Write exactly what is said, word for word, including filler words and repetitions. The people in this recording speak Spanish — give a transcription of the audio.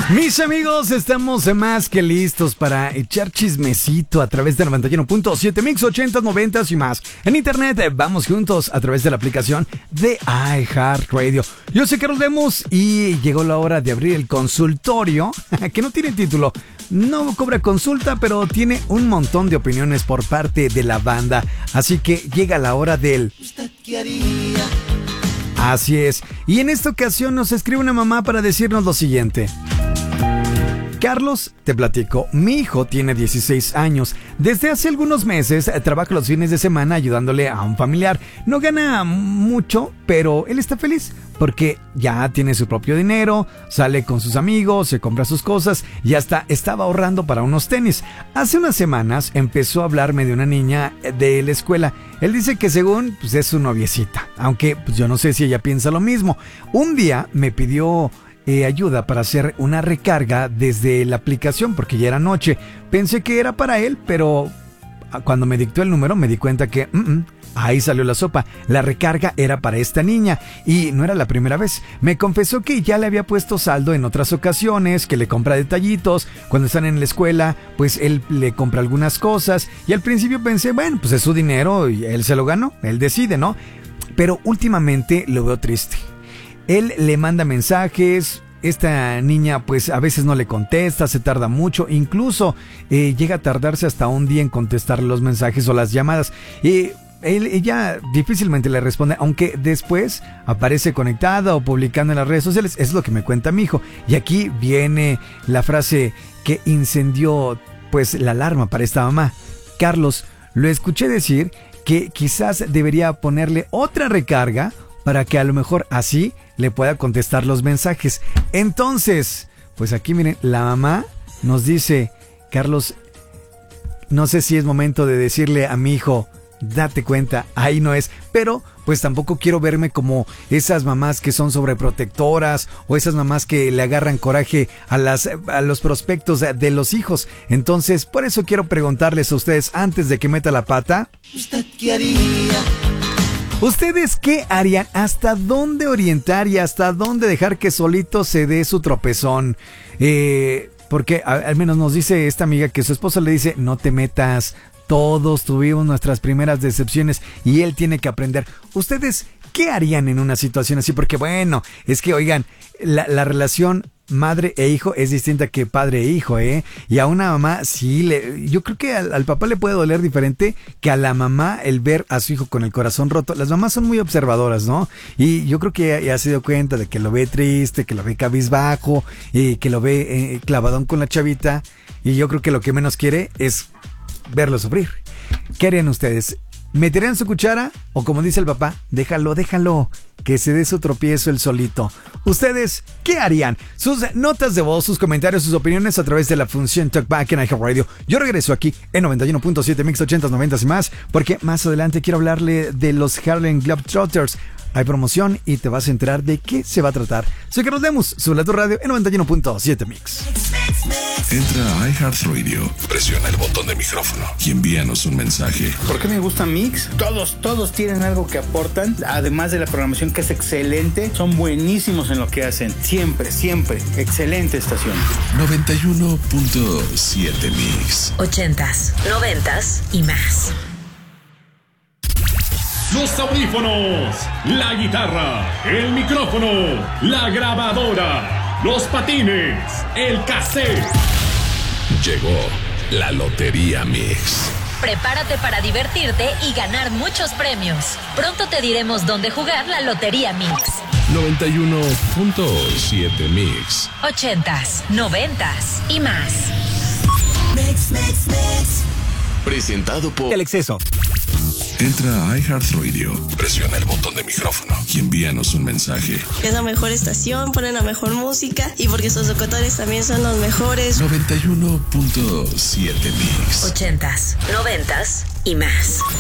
Mis amigos, estamos más que listos para echar chismecito a través de noventa y uno punto siete Mix, ochentas, noventas y más. En internet, vamos juntos a través de la aplicación de iHeartRadio. Yo soy Carlos Lemus y llegó la hora de abrir el consultorio, que no tiene título, no cobra consulta, pero tiene un montón de opiniones por parte de la banda. Así que llega la hora del... ¿Usted qué haría? Así es. Y en esta ocasión nos escribe una mamá para decirnos lo siguiente. Carlos, te platico, mi hijo tiene dieciséis años. Desde hace algunos meses eh, trabaja los fines de semana ayudándole a un familiar. No gana mucho, pero él está feliz porque ya tiene su propio dinero, sale con sus amigos, se compra sus cosas y hasta estaba ahorrando para unos tenis. Hace unas semanas empezó a hablarme de una niña de la escuela. Él dice que según pues, es su noviecita, aunque pues, yo no sé si ella piensa lo mismo. Un día me pidió... Eh, ayuda para hacer una recarga desde la aplicación porque ya era noche. Pensé que era para él, pero cuando me dictó el número me di cuenta que mm, mm, ahí salió la sopa. La recarga era para esta niña y no era la primera vez. Me confesó que ya le había puesto saldo en otras ocasiones, que le compra detallitos. Cuando están en la escuela, pues él le compra algunas cosas y al principio pensé, bueno, pues es su dinero y él se lo ganó, él decide, ¿no? Pero últimamente lo veo triste. Él le manda mensajes, esta niña pues a veces no le contesta, se tarda mucho, incluso eh, llega a tardarse hasta un día en contestar los mensajes o las llamadas. Eh, él, ella difícilmente le responde, aunque después aparece conectada o publicando en las redes sociales, es lo que me cuenta mi hijo. Y aquí viene la frase que incendió pues la alarma para esta mamá. Carlos, lo escuché decir que quizás debería ponerle otra recarga para que a lo mejor así le pueda contestar los mensajes. Entonces, pues aquí miren, la mamá nos dice, Carlos, no sé si es momento de decirle a mi hijo, date cuenta, ahí no es, pero pues tampoco quiero verme como esas mamás que son sobreprotectoras o esas mamás que le agarran coraje a, las, a los prospectos de, de los hijos. Entonces, por eso quiero preguntarles a ustedes antes de que meta la pata, ¿usted qué haría? ¿Ustedes qué harían? ¿Hasta dónde orientar y hasta dónde dejar que solito se dé su tropezón? Eh, porque a, al menos nos dice esta amiga que su esposo le dice, no te metas, todos tuvimos nuestras primeras decepciones y él tiene que aprender. ¿Ustedes qué harían en una situación así? Porque bueno, es que oigan, la, la relación... madre e hijo es distinta que padre e hijo, ¿eh? Y a una mamá, sí, le, yo creo que al, al papá le puede doler diferente que a la mamá el ver a su hijo con el corazón roto. Las mamás son muy observadoras, ¿no? Y yo creo que ya, ya se dio cuenta de que lo ve triste, que lo ve cabizbajo, y que lo ve eh, clavadón con la chavita. Y yo creo que lo que menos quiere es verlo sufrir. ¿Qué harían ustedes? ¿Meterían su cuchara? O como dice el papá, déjalo, déjalo, que se dé su tropiezo el solito. ¿Ustedes qué harían? Sus notas de voz, sus comentarios, sus opiniones a través de la función Talkback en iHeartRadio. Yo regreso aquí en noventa y uno punto siete Mix, ochentas, noventas y más, porque más adelante quiero hablarle de los Harlem Globetrotters. Hay promoción y te vas a enterar de qué se va a tratar. Soy Carlos Lemus, sube a tu radio en noventa y uno punto siete Mix. Entra a iHeartRadio, presiona el botón de micrófono y envíanos un mensaje. ¿Por qué me gusta Mix? Todos, todos tienen algo que aportan, además de la programación que es excelente. Son buenísimos en lo que hacen. Siempre, siempre. Excelente estación. noventa y uno punto siete Mix. Ochentas, noventas y más. Los audífonos, la guitarra, el micrófono, la grabadora, los patines, el cassette. Llegó la Lotería Mix. Prepárate para divertirte y ganar muchos premios. Pronto te diremos dónde jugar la Lotería Mix. noventa y uno punto siete Mix. Ochentas, noventas y más. Mix, mix, mix. Presentado por El exceso. Entra a iHeartRadio, presiona el botón de micrófono y envíanos un mensaje. Es la mejor estación, ponen la mejor música y porque sus locutores también son los mejores. noventa y uno punto siete Mix. Ochentas, noventas y más.